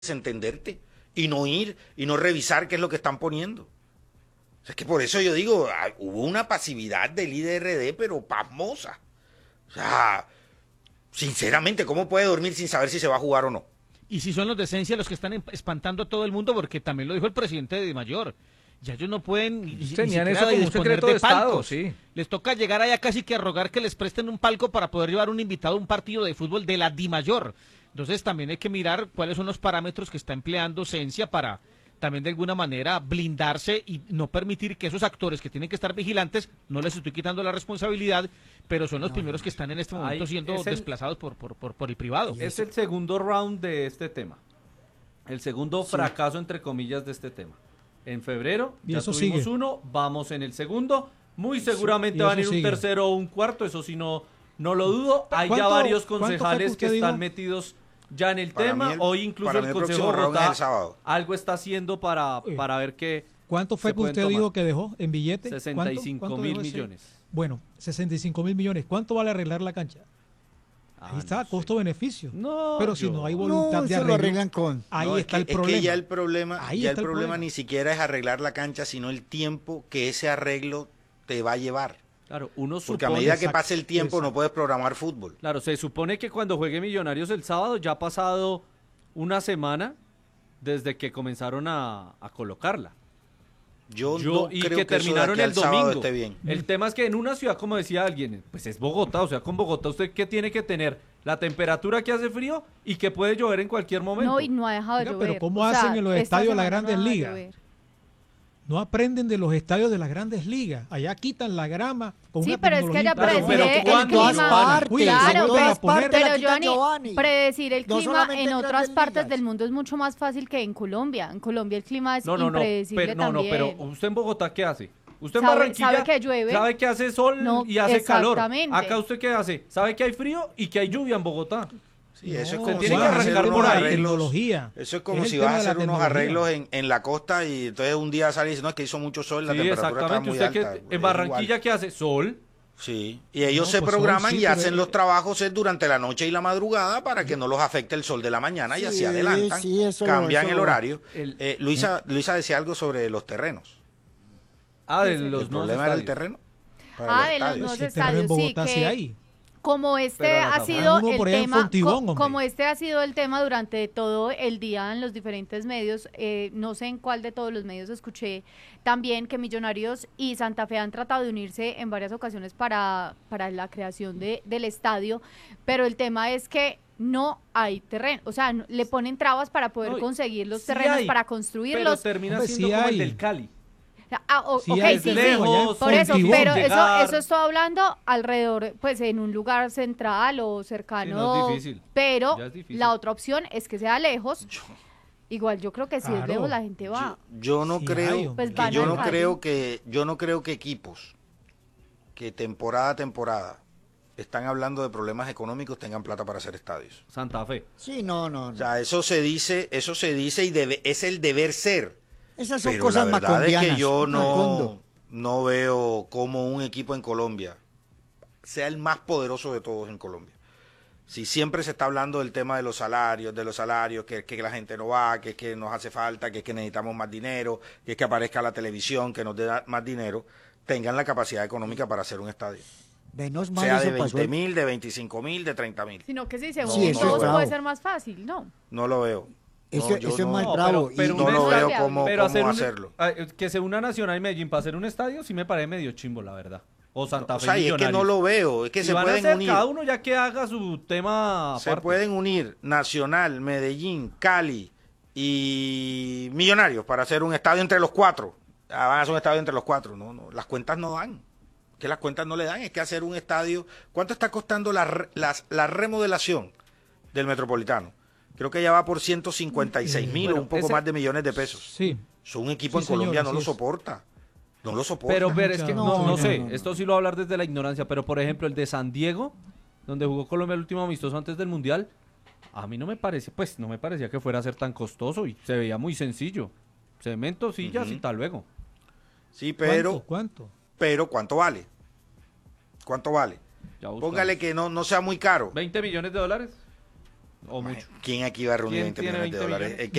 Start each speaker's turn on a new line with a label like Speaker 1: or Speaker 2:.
Speaker 1: desentenderte y no ir y no revisar qué es lo que están poniendo. O sea, es que por eso yo digo, hubo una pasividad del IDRD, pero pasmosa. O sea, sinceramente, ¿cómo puede dormir sin saber si se va a jugar o no?
Speaker 2: Y si son los de esencia los que están espantando a todo el mundo, porque también lo dijo el presidente de Mayor. Ya ellos no pueden
Speaker 3: tenían eso como un secreto de Estado, sí.
Speaker 2: Les toca llegar allá casi que a rogar que les presten un palco para poder llevar un invitado a un partido de fútbol de la DIMAYOR. Entonces también hay que mirar cuáles son los parámetros que está empleando Esencia para también de alguna manera blindarse y no permitir que esos actores que tienen que estar vigilantes, no les estoy quitando la responsabilidad, pero son los primeros que están en este momento siendo desplazados por el privado.
Speaker 3: Es el segundo round de este tema. El segundo fracaso, entre comillas, de este tema. En febrero ya tuvimos uno, vamos en el segundo, muy seguramente van a ir un tercero o un cuarto, eso sí no lo dudo. Hay ya varios concejales que están metidos ya en el tema, hoy incluso el Consejo de Bogotá algo está haciendo para ver qué.
Speaker 4: ¿Cuánto fue que usted dijo que dejó en billete?
Speaker 3: 65.000 millones.
Speaker 4: Bueno, 65.000 millones. ¿Cuánto vale arreglar la cancha? Ahí está, costo-beneficio.
Speaker 3: No,
Speaker 4: pero si no hay voluntad de
Speaker 5: arreglo, arreglan con.
Speaker 1: Ahí está el problema. Es que ya el problema ni siquiera es arreglar la cancha, sino el tiempo que ese arreglo te va a llevar.
Speaker 3: Claro, uno supone,
Speaker 1: porque a medida que pase el tiempo no puedes programar fútbol.
Speaker 3: Claro, se supone que cuando juegue Millonarios el sábado ya ha pasado una semana desde que comenzaron a colocarla. Yo no
Speaker 1: y
Speaker 3: creo
Speaker 1: que terminaron el domingo. Esté bien.
Speaker 3: El tema es que en una ciudad, como decía alguien, pues es Bogotá, o sea, con Bogotá usted qué tiene que tener la temperatura que hace frío y que puede llover en cualquier momento.
Speaker 6: No, y no ha dejado de llover.
Speaker 4: Pero ¿cómo hacen en los estadios de las Grandes Ligas? No aprenden de los estadios de las Grandes Ligas. Allá quitan la grama con una
Speaker 6: pero es que allá predecir el clima en otras partes del mundo es mucho más fácil que en Colombia. En Colombia el clima es impredecible también.
Speaker 3: Pero ¿usted en Bogotá qué hace? Usted en Barranquilla
Speaker 6: sabe que llueve,
Speaker 3: sabe que hace sol y hace calor. Acá ¿usted qué hace? Sabe que hay frío y que hay lluvia en Bogotá.
Speaker 1: Sí, eso es como si vas a hacer unos arreglos. Eso es como si vas a hacer unos arreglos en la costa y entonces un día sale y dice, no, es que hizo mucho sol, la temperatura está muy alta.
Speaker 3: En Barranquilla, ¿qué hace? Sol.
Speaker 1: Sí, y ellos se programan y hacen los trabajos durante la noche y la madrugada para que no los afecte el sol de la mañana y así adelantan, cambian el horario. Luisa decía algo sobre los terrenos.
Speaker 3: ¿El
Speaker 1: problema era el terreno?
Speaker 6: De los nuevos estadios, sí, que... Como este ha sido el tema durante todo el día en los diferentes medios, no sé en cuál de todos los medios escuché también que Millonarios y Santa Fe han tratado de unirse en varias ocasiones para la creación del estadio, pero el tema es que no hay terreno, o sea, le ponen trabas para poder conseguir los terrenos para construirlos.
Speaker 3: Pero termina siendo como el del Cali.
Speaker 6: Por eso, pero eso estoy hablando alrededor, pues en un lugar central o cercano,
Speaker 3: no es difícil,
Speaker 6: pero la otra opción es que sea lejos. Igual yo creo que si es lejos la gente va.
Speaker 1: Yo no creo que equipos que temporada a temporada están hablando de problemas económicos tengan plata para hacer estadios.
Speaker 3: Santa Fe.
Speaker 5: Sí, no.
Speaker 1: O sea, eso se dice y es el deber ser.
Speaker 5: Esas son cosas macondianas.
Speaker 1: La verdad es que yo no veo cómo un equipo en Colombia sea el más poderoso de todos en Colombia. Si siempre se está hablando del tema de los salarios, que la gente no va, que nos hace falta, que necesitamos más dinero, que aparezca la televisión, que nos dé más dinero, tengan la capacidad económica para hacer un estadio. Sea de 20.000, de 25.000, de 30.000.
Speaker 6: Sino que si se unen todos puede ser más fácil, ¿no?
Speaker 1: No lo veo.
Speaker 5: Eso es más bravo.
Speaker 1: Pero no lo veo cómo hacerlo.
Speaker 3: Que se una Nacional y Medellín para hacer un estadio sí me parece medio chimbo, la verdad. O Santa Fe.
Speaker 1: Es que no lo veo. Es que se pueden unir.
Speaker 3: Cada uno ya que haga su tema aparte.
Speaker 1: Se pueden unir Nacional, Medellín, Cali y Millonarios para hacer un estadio entre los cuatro. Van a hacer un estadio entre los cuatro. No, las cuentas no dan. Que las cuentas no le dan. Es que hacer un estadio. ¿Cuánto está costando la remodelación del Metropolitano? Creo que ya va por 156.000 o un poco más de millones de pesos.
Speaker 4: Sí.
Speaker 1: Un equipo en Colombia no lo soporta. No lo soporta.
Speaker 3: Pero es que no sé, esto sí lo voy a hablar desde la ignorancia, pero por ejemplo el de San Diego, donde jugó Colombia el último amistoso antes del Mundial, a mí no me parecía que fuera a ser tan costoso y se veía muy sencillo. Cemento, sillas y tal luego.
Speaker 1: Sí, pero...
Speaker 4: ¿Cuánto?
Speaker 1: Pero ¿cuánto vale? ¿Cuánto vale? Póngale que no sea muy caro.
Speaker 3: ¿$20 millones? O mucho.
Speaker 1: ¿Quién aquí va a reunir 20 millones de dólares?